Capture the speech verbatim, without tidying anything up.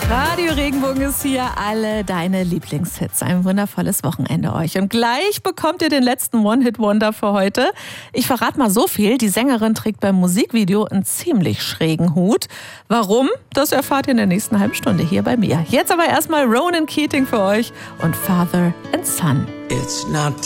Radio Regenbogen ist hier, alle deine Lieblingshits. Ein wundervolles Wochenende euch. Und gleich bekommt ihr den letzten One-Hit-Wonder für heute. Ich verrate mal so viel, die Sängerin trägt beim Musikvideo einen ziemlich schrägen Hut. Warum? Das erfahrt ihr in der nächsten halben Stunde hier bei mir. Jetzt aber erstmal Ronan Keating für euch und Father and Son. It's not